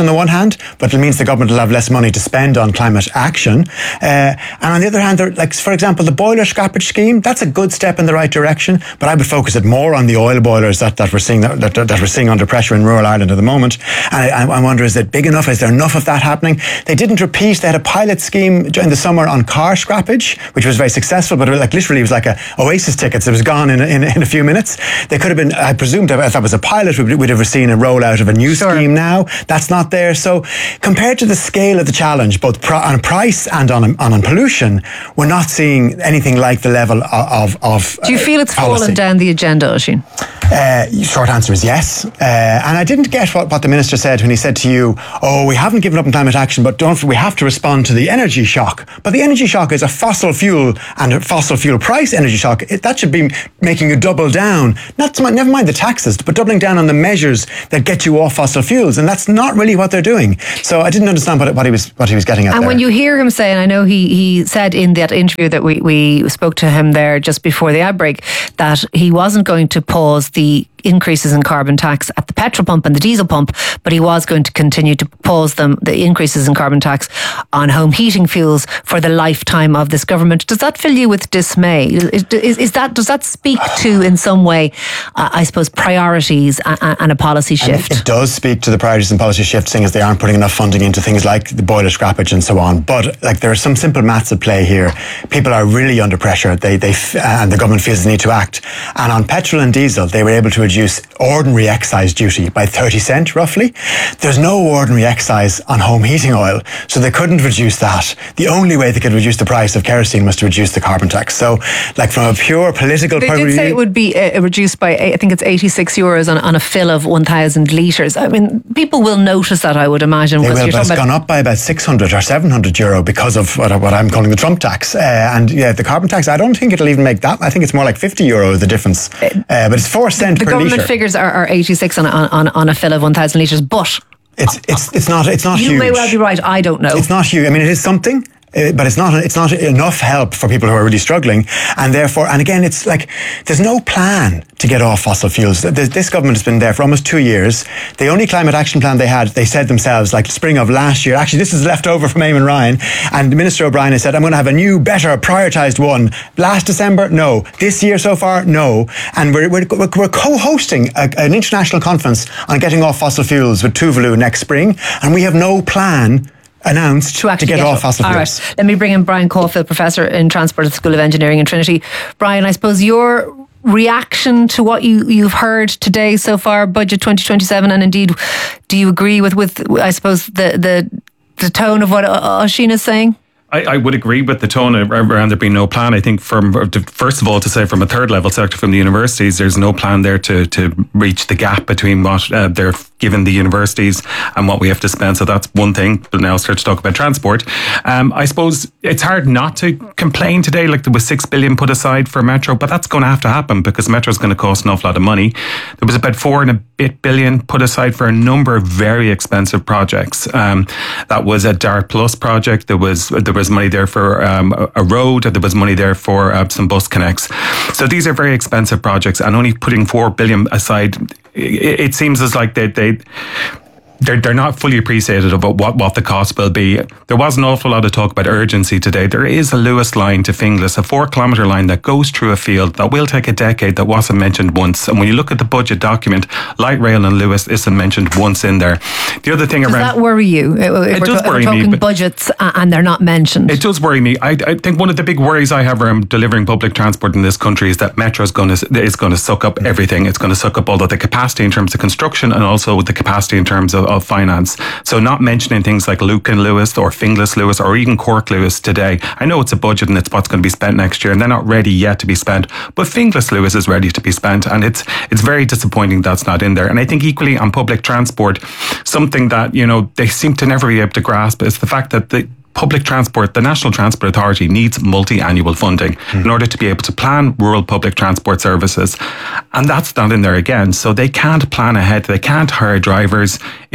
on the one hand, but it means the government will have less money to spend on climate action. Uh, and on the other hand, like for example, the boiler scrappage scheme, that's a good step in the right direction, but I would focus it more on the oil boilers that, that we're seeing that, that, that we're seeing under pressure in rural Ireland at the moment. And I, I wonder, is it big enough? Is there enough of that happening? They didn't repeat. They had a pilot scheme during the summer on car scrappage, which was very successful, but it, like literally it was like a Oasis tickets. It was gone in, in, in a few minutes. They could have been, I presumed if that was a pilot, we'd, we'd have seen a rollout of a new sure. scheme now. That's not there. So compared to the scale of the challenge, both pro- on price and on, on, on pollution, we're not seeing anything like the level of, of Do you feel it's policy. fallen down the agenda, Oisín? Uh, short answer is yes. Uh, and I didn't get what, what the minister said when he said to you, oh, we haven't given up on climate action, but don't we have to respond to the energy shock. But the energy shock is a fossil fuel and a fossil fuel price energy shock. It, that should be making you double down. Not to, never mind the taxes, but doubling down on the measures that get you off fossil fuels. And that's not really what they're doing. So I didn't understand what, what he was what he was getting at And there. when you hear him say, and I know he, he said in that interview that we, we spoke to him there just before the outbreak, that he wasn't going to pause the increases in carbon tax at the petrol pump and the diesel pump, but he was going to continue to pause them, the increases in carbon tax on home heating fuels for the lifetime of this government. Does that fill you with dismay? Is, is, is that does that speak to, in some way, uh, I suppose, priorities and, and a policy shift? And it does speak to the priorities and policy shift, seeing as they aren't putting enough funding into things like the boiler scrappage and so on. But like there are some simple maths at play here. People are really under pressure. They they f- and the government feels the need to act. And on petrol and diesel, they were able to reduce ordinary excise duty by thirty cent roughly. There's no ordinary excise on home heating oil, so they couldn't reduce that. The only way they could reduce the price of kerosene was to reduce the carbon tax. So, like from a pure political they point of did view, say it would be uh, reduced by, I think it's eighty-six euros on, on a fill of one thousand litres. I mean, people will notice that, I would imagine. They will, you're but it's about gone up by about six hundred or seven hundred euro because of what, what I'm calling the Trump tax. Uh, and yeah, the carbon tax, I don't think it'll even make that. I think it's more like fifty euro the difference. Uh, but it's four cent the per government litre. figures are, are eighty-six on, on, on a fill of one thousand litres, but It's it's it's not it's not you huge. may well be right, I don't know. It's not huge. I mean, it is something. Uh, but it's not it's not enough help for people who are really struggling, and therefore, and again, it's like there's no plan to get off fossil fuels. This, this government has been there for almost two years. The only climate action plan they had, they said themselves, like spring of last year. Actually, this is left over from Eamon Ryan, and Minister O'Brien has said, "I'm going to have a new, better, prioritised one." Last December, no. This year so far, no. And we're we're, we're co-hosting a, an international conference on getting off fossil fuels with Tuvalu next spring, and we have no plan announced to, to get, get off fossil fuels. All right, let me bring in Brian Caulfield, Professor in Transport at the School of Engineering in Trinity. Brian, I suppose your reaction to what you, you've heard today so far, Budget twenty twenty-seven, and indeed, do you agree with, with I suppose, the, the, the tone of what Oisín is saying? I, I would agree with the tone around there being no plan. I think, from first of all, to say from a third level sector, from the universities, there's no plan there to, to reach the gap between what uh, they're given the universities and what we have to spend. So that's one thing. But now start to talk about transport. Um, I suppose it's hard not to complain today. Like there was six billion put aside for Metro, but that's going to have to happen because Metro is going to cost an awful lot of money. There was about four and a bit billion put aside for a number of very expensive projects. Um, that was a DART Plus project. There was there was money there for um, a road. There was money there for uh, some bus connects. So these are very expensive projects, and only putting four billion aside, it, it seems as like they they. They're, they're not fully appreciated about what, what the cost will be. There was an awful lot of talk about urgency today. There is a Lewis line to Finglas, a four kilometre line that goes through a field that will take a decade, that wasn't mentioned once. And when you look at the budget document, light rail and Lewis isn't mentioned once in there. The other thing does around... that worry you? If it we're does ta- worry we're talking me. budgets and they're not mentioned. It does worry me. I, I think one of the big worries I have around delivering public transport in this country is that Metro is going to is going to suck up everything. It's going to suck up all of the capacity in terms of construction and also the capacity in terms of, of finance. So not mentioning things like Lucan Lewis or Finglas Lewis or even Cork Lewis today. I know it's a budget and it's what's going to be spent next year and they're not ready yet to be spent, but Finglas Lewis is ready to be spent, and it's it's very disappointing that's not in there. And I think equally on public transport, something that, you know, they seem to never be able to grasp is the fact that the public transport, the National Transport Authority needs multi-annual funding mm. in order to be able to plan rural public transport services. And that's not in there again. So they can't plan ahead. They can't hire drivers. It's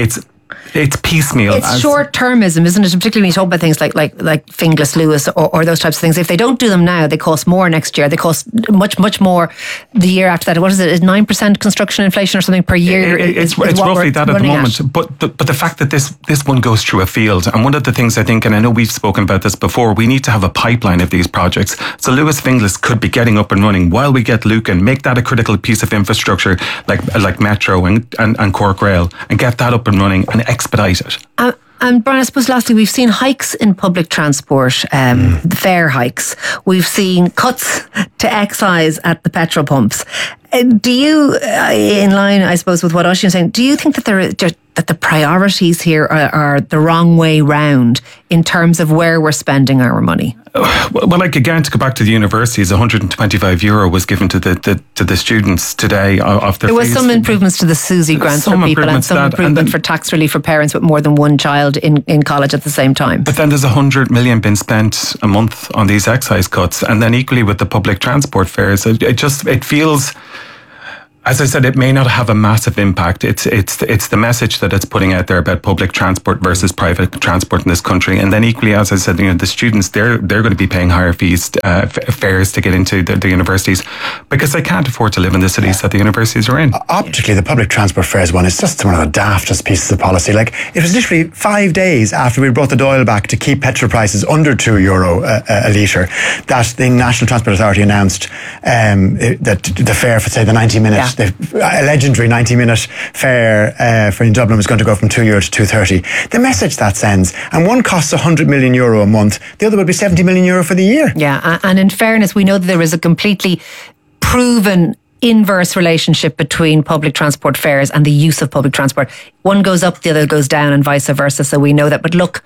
It's piecemeal. It's short-termism, isn't it? Particularly when you talk about things like like like Finglas Lewis or, or those types of things. If they don't do them now, they cost more next year. They cost much, much more the year after that. What is it? Is nine percent construction inflation or something per year? It, it's is, is it's roughly that at the moment. At. But the, but the fact that this this one goes through a field, and one of the things I think, and I know we've spoken about this before, we need to have a pipeline of these projects. So Lewis Finglas could be getting up and running while we get Lucan, make that a critical piece of infrastructure like like Metro and, and, and Cork Rail, and get that up and running and expedite it. Um, and Brian, I suppose lastly, we've seen hikes in public transport, um, mm. the fare hikes. We've seen cuts to excise at the petrol pumps. Uh, do you, uh, in line, I suppose, with what Oisín was saying, do you think that there are, that the priorities here are, are the wrong way round in terms of where we're spending our money? Well, like again, to go back to the universities, one hundred twenty-five euro was given to the, the to the students today of their There was fees. some improvements to the Susie grant for people and some improvement and then, for tax relief for parents with more than one child in, in college at the same time. But then there's one hundred million been spent a month on these excise cuts, and then equally with the public transport fares. It, it just, it feels... As I said, it may not have a massive impact. It's it's it's the message that it's putting out there about public transport versus private transport in this country. And then equally, as I said, you know, the students, they're they're going to be paying higher fees, uh, fares to get into the, the universities because they can't afford to live in the cities that the universities are in. Optically, the public transport fares one is just one of the daftest pieces of policy. Like, it was literally five days after we brought the Dáil back to keep petrol prices under two euro a, a litre that the National Transport Authority announced um, that the fare for, say, the ninety minute yeah. The, a legendary ninety minute fare uh, for in Dublin was going to go from two euro to two thirty. The message that sends, and one costs one hundred million euro a month, the other would be seventy million euro for the year. Yeah, and in fairness, we know that there is a completely proven inverse relationship between public transport fares and the use of public transport. One goes up, the other goes down, and vice versa. So we know that. But look,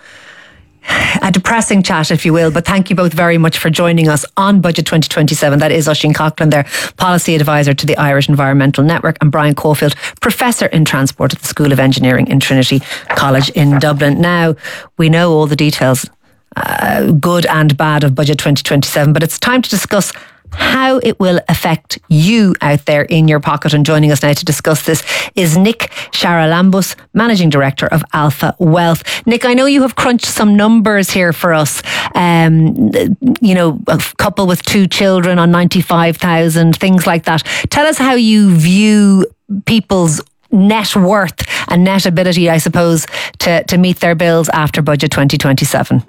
a depressing chat, if you will, but thank you both very much for joining us on Budget twenty twenty-seven. That is Oisín Coughlin there, Policy Advisor to the Irish Environmental Network, and Brian Caulfield, Professor in Transport at the School of Engineering in Trinity College in Dublin. Now, we know all the details, uh, good and bad, of Budget twenty twenty-seven, but it's time to discuss how it will affect you out there in your pocket. And joining us now to discuss this is Nick Charalambous, Managing Director of Alpha Wealth. Nick, I know you have crunched some numbers here for us. Um, you know, a couple with two children on ninety-five thousand, things like that. Tell us how you view people's net worth and net ability, I suppose, to, to meet their bills after Budget twenty twenty-seven.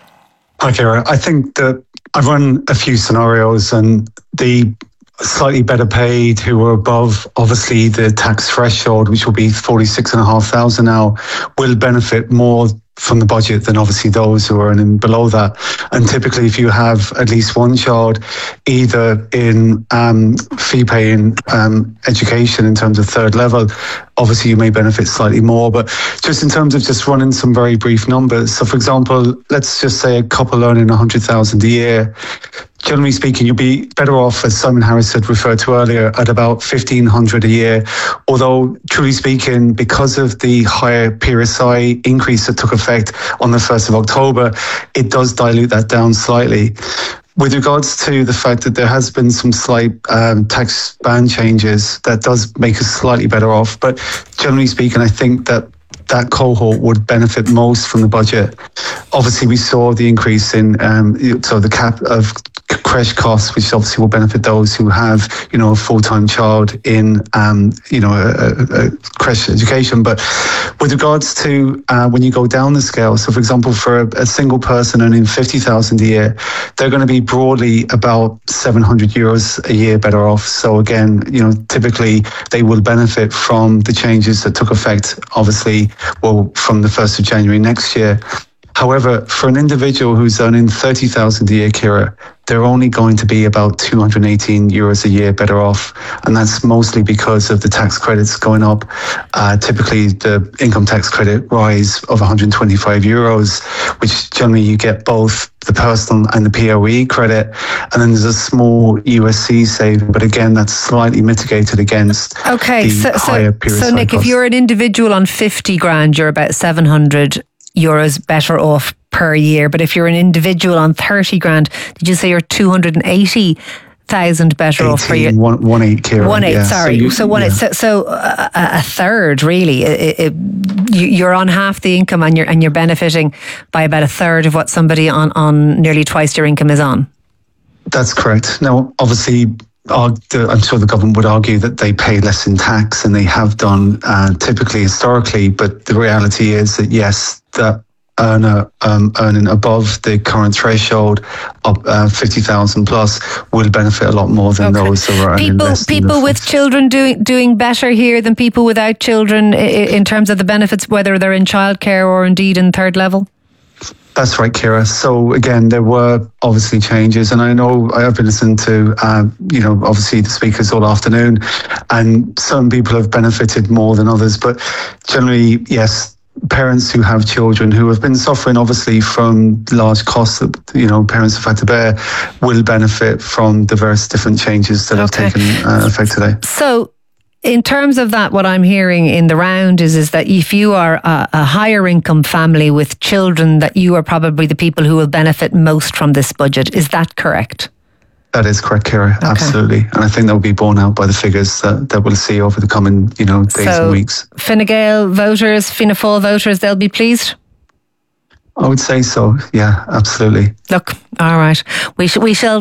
Hi, Ciara. I think that I've run a few scenarios, and the slightly better paid who were above, obviously, the tax threshold, which will be forty-six and a half thousand now, will benefit more from the budget than obviously those who are earning below that. And typically, if you have at least one child, either in um, fee-paying um, education in terms of third level, obviously you may benefit slightly more. But just in terms of just running some very brief numbers. So for example, let's just say a couple earning one hundred thousand a year. Generally speaking, you'll be better off, as Simon Harris had referred to earlier, at about fifteen hundred a year. Although, truly speaking, because of the higher P R S I increase that took effect on the first of October, it does dilute that down slightly. With regards to the fact that there has been some slight um, tax band changes, that does make us slightly better off. But generally speaking, I think that that cohort would benefit most from the budget. Obviously, we saw the increase in um, so the cap of creche costs, which obviously will benefit those who have, you know, a full-time child in, um, you know, a, a creche education. But with regards to uh, when you go down the scale, so for example, for a, a single person earning fifty thousand a year, they're going to be broadly about seven hundred euros a year better off. So again, you know, typically they will benefit from the changes that took effect, obviously, well, from the first of January next year. However, for an individual who's earning thirty thousand a year, Ciara, they're only going to be about two hundred eighteen euros a year better off. And that's mostly because of the tax credits going up. Uh, typically, the income tax credit rise of one hundred twenty-five euros, which generally you get both the personal and the P O E credit. And then there's a small U S C saving, but again, that's slightly mitigated against okay, the so, higher so, so Nick, costs. If you're an individual on fifty grand, you're about seven hundred euros better off per year. But if you're an individual on thirty grand, did you say you're two hundred eighty thousand better off for you. One, one eight, Ciara. One eight, yeah. sorry. So, you, so one yeah. eight. So, so uh, a third, really. It, it, you, you're on half the income, and you're and you're benefiting by about a third of what somebody on, on nearly twice your income is on. That's correct. Now, obviously, uh, the, I'm sure the government would argue that they pay less in tax, and they have done uh, typically historically. But the reality is that yes, that earner um, earning above the current threshold of uh, fifty thousand plus will benefit a lot more than okay. those that are earning people, less. People with children doing doing better here than people without children in terms of the benefits, whether they're in childcare or indeed in third level? That's right, Ciara. So again, there were obviously changes, and I know I've been listening to, uh, you know, obviously the speakers all afternoon, and some people have benefited more than others, but generally, yes, parents who have children who have been suffering obviously from large costs that, you know, parents have had to bear will benefit from the various different changes that okay. have taken uh, effect today. So, in terms of that, what I'm hearing in the round is, is that if you are a, a higher income family with children, that you are probably the people who will benefit most from this budget. Is that correct? That is correct, Ciara. Okay. Absolutely. And I think that will be borne out by the figures that, that we'll see over the coming, you know, days so, and weeks. Fine Gael voters, Fianna Fáil voters, they'll be pleased? I would say so. Yeah, absolutely. Look, all right. We, sh- we shall